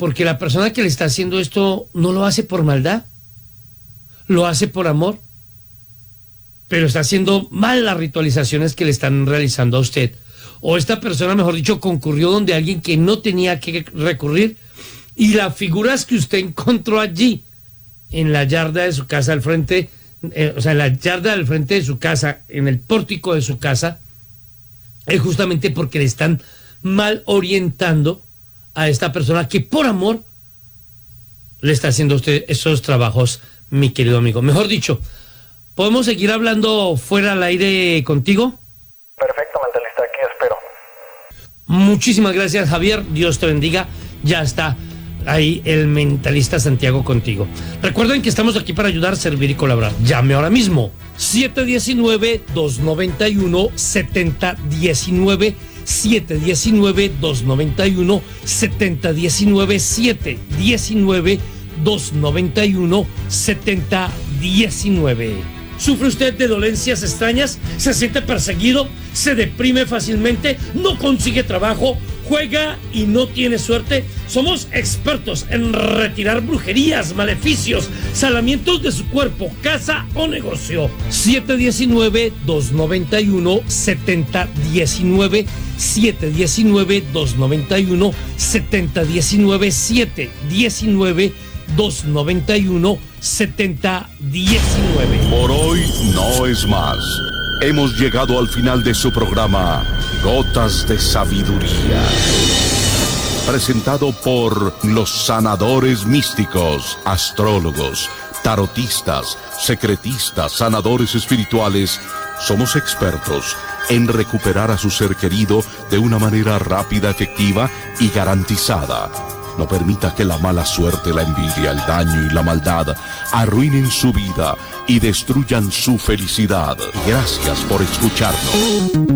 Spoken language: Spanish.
porque la persona que le está haciendo esto no lo hace por maldad, lo hace por amor, pero está haciendo mal las ritualizaciones que le están realizando a usted. O esta persona, mejor dicho, concurrió donde alguien que no tenía que recurrir, y las figuras que usted encontró allí, en la yarda de su casa, al frente, en la yarda del frente de su casa, en el pórtico de su casa, es justamente porque le están mal orientando a esta persona que por amor le está haciendo a usted esos trabajos, mi querido amigo. Mejor dicho, ¿podemos seguir hablando fuera al aire contigo? Perfecto, mentalista, aquí espero. Muchísimas gracias, Javier. Dios te bendiga. Ya está ahí el mentalista Santiago contigo. Recuerden que estamos aquí para ayudar, servir y colaborar. Llame ahora mismo. 719-291-7019. 719-291-7019. 719-291-7019. ¿Sufre usted de dolencias extrañas? ¿Se siente perseguido? ¿Se deprime fácilmente? ¿No consigue trabajo? ¿Juega y no tiene suerte? Somos expertos en retirar brujerías, maleficios, salamientos de su cuerpo, casa o negocio. 719-291-7019. 719-291-7019. 719-291-7019. Por hoy no es más. Hemos llegado al final de su programa Gotas de Sabiduría, presentado por los sanadores místicos, astrólogos, tarotistas, secretistas, sanadores espirituales. Somos expertos en recuperar a su ser querido de una manera rápida, efectiva y garantizada. No permita que la mala suerte, la envidia, el daño y la maldad arruinen su vida y destruyan su felicidad. Gracias por escucharnos.